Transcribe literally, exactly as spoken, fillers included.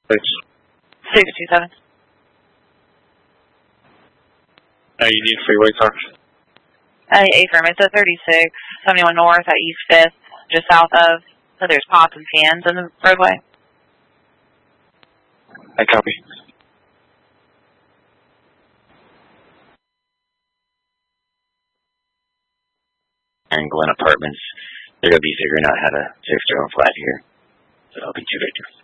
Thanks. six two seven. Uh, you need freeway cars? Uh, affirm. It's at thirty-six seventy-one North at East fifth, just south of. So there's pots and fans in the roadway. I copy. And Glen Apartments, they're going to be figuring out how to fix their own flat here. So it'll be two victims.